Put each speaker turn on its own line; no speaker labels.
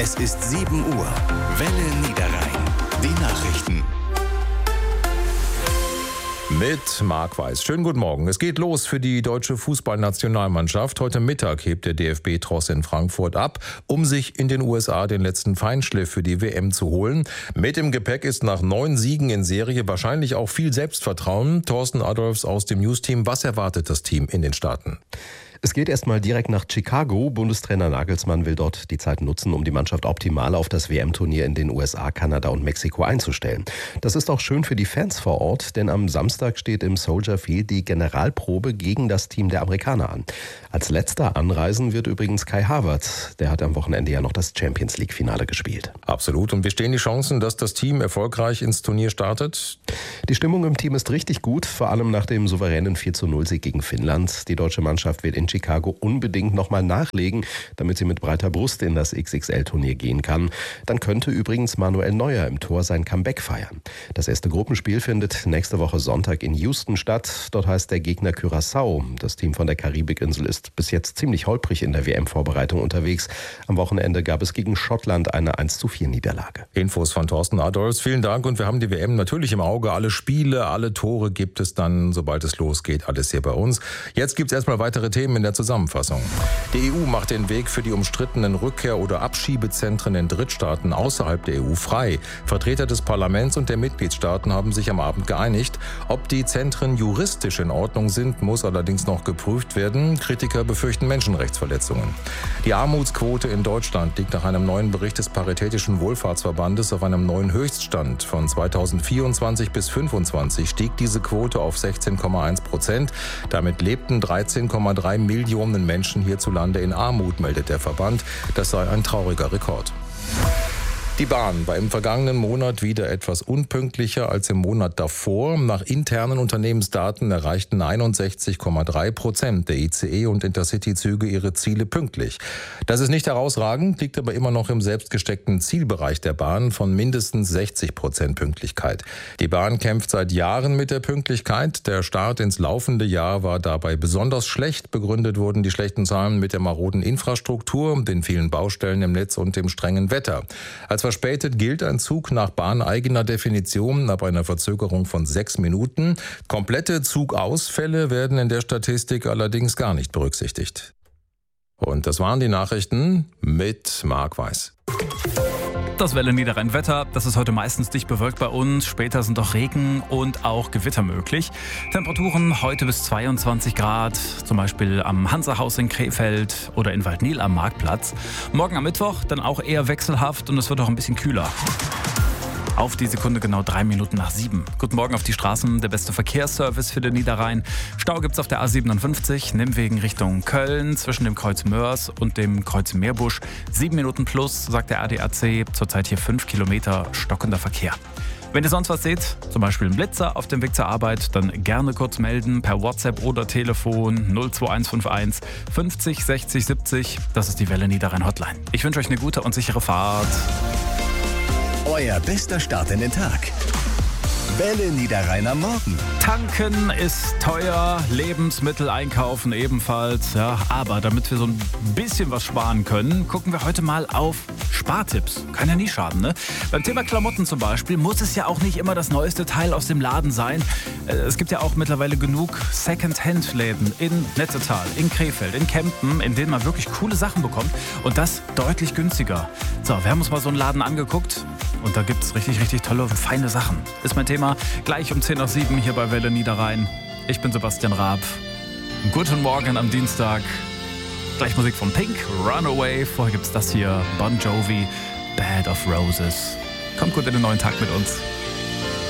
Es ist 7 Uhr. Welle Niederrhein. Die Nachrichten.
Mit Marc Weiß. Schönen guten Morgen. Es geht los für die deutsche Fußballnationalmannschaft. Heute Mittag hebt der DFB-Tross in Frankfurt ab, um sich in den USA den letzten Feinschliff für die WM zu holen. Mit im Gepäck ist nach 9 Siegen in Serie wahrscheinlich auch viel Selbstvertrauen. Thorsten Adolphs aus dem News-Team. Was erwartet das Team in den Staaten?
Es geht erstmal direkt nach Chicago. Bundestrainer Nagelsmann will dort die Zeit nutzen, um die Mannschaft optimal auf das WM-Turnier in den USA, Kanada und Mexiko einzustellen. Das ist auch schön für die Fans vor Ort, denn am Samstag steht im Soldier Field die Generalprobe gegen das Team der Amerikaner an. Als letzter anreisen wird übrigens Kai Havertz. Der hat am Wochenende ja noch das Champions-League-Finale gespielt.
Absolut. Und wie stehen die Chancen, dass das Team erfolgreich ins Turnier startet?
Die Stimmung im Team ist richtig gut, vor allem nach dem souveränen 4:0-Sieg gegen Finnland. Die deutsche Mannschaft wird in Chicago unbedingt nochmal nachlegen, damit sie mit breiter Brust in das XXL-Turnier gehen kann. Dann könnte übrigens Manuel Neuer im Tor sein Comeback feiern. Das erste Gruppenspiel findet nächste Woche Sonntag in Houston statt. Dort heißt der Gegner Curaçao. Das Team von der Karibikinsel ist bis jetzt ziemlich holprig in der WM-Vorbereitung unterwegs. Am Wochenende gab es gegen Schottland eine 1:4-Niederlage.
Infos von Thorsten Adolphs. Vielen Dank und wir haben die WM natürlich im Auge. Alle Spiele, alle Tore gibt es dann, sobald es losgeht, alles hier bei uns. Jetzt gibt es erstmal weitere Themen in der Zusammenfassung. Die EU macht den Weg für die umstrittenen Rückkehr- oder Abschiebezentren in Drittstaaten außerhalb der EU frei. Vertreter des Parlaments und der Mitgliedstaaten haben sich am Abend geeinigt. Ob die Zentren juristisch in Ordnung sind, muss allerdings noch geprüft werden. Kritiker befürchten Menschenrechtsverletzungen. Die Armutsquote in Deutschland liegt nach einem neuen Bericht des Paritätischen Wohlfahrtsverbandes auf einem neuen Höchststand. Von 2024 bis 2025 stieg diese Quote auf 16,1%. Damit lebten 13,3 Millionen Menschen hierzulande in Armut, meldet der Verband. Das sei ein trauriger Rekord. Die Bahn war im vergangenen Monat wieder etwas unpünktlicher als im Monat davor. Nach internen Unternehmensdaten erreichten 61,3% der ICE- und Intercity-Züge ihre Ziele pünktlich. Das ist nicht herausragend, liegt aber immer noch im selbstgesteckten Zielbereich der Bahn von mindestens 60% Pünktlichkeit. Die Bahn kämpft seit Jahren mit der Pünktlichkeit. Der Start ins laufende Jahr war dabei besonders schlecht. Begründet wurden die schlechten Zahlen mit der maroden Infrastruktur, den vielen Baustellen im Netz und dem strengen Wetter. Als verspätet gilt ein Zug nach bahneigener Definition ab einer Verzögerung von 6 Minuten. Komplette Zugausfälle werden in der Statistik allerdings gar nicht berücksichtigt. Und das waren die Nachrichten mit Marc Weiß.
Das Welle Niederrhein Wetter, das ist heute meistens dicht bewölkt bei uns. Später sind auch Regen und auch Gewitter möglich. Temperaturen heute bis 22 Grad, zum Beispiel am Hansahaus in Krefeld oder in Waldnil am Marktplatz. Morgen am Mittwoch dann auch eher wechselhaft und es wird auch ein bisschen kühler. Auf die Sekunde genau 3 Minuten nach 7. Guten Morgen auf die Straßen, der beste Verkehrsservice für den Niederrhein. Stau gibt's auf der A57, Nimmwegen Richtung Köln, zwischen dem Kreuz Mörs und dem Kreuz Meerbusch. 7 Minuten plus, sagt der ADAC, zurzeit hier 5 Kilometer stockender Verkehr. Wenn ihr sonst was seht, zum Beispiel einen Blitzer auf dem Weg zur Arbeit, dann gerne kurz melden per WhatsApp oder Telefon 02151 50 60 70. Das ist die Welle Niederrhein Hotline. Ich wünsche euch eine gute und sichere Fahrt.
Euer bester Start in den Tag. Welle Niederrhein am Morgen.
Tanken ist teuer, Lebensmittel einkaufen ebenfalls. Ja, aber damit wir so ein bisschen was sparen können, gucken wir heute mal auf Spartipps. Kann ja nie schaden, ne? Beim Thema Klamotten zum Beispiel muss es ja auch nicht immer das neueste Teil aus dem Laden sein. Es gibt ja auch mittlerweile genug Second-Hand-Läden in Nettetal, in Krefeld, in Kempen, in denen man wirklich coole Sachen bekommt und das deutlich günstiger. So, wir haben uns mal so einen Laden angeguckt und da gibt es richtig, richtig tolle, feine Sachen. Ist mein Thema. Gleich um 10 nach 7 hier bei Welle Niederrhein. Ich bin Sebastian Raab. Guten Morgen am Dienstag. Gleich Musik von Pink, Runaway. Vorher gibt's das hier, Bon Jovi, Bed of Roses. Kommt gut in den neuen Tag mit uns.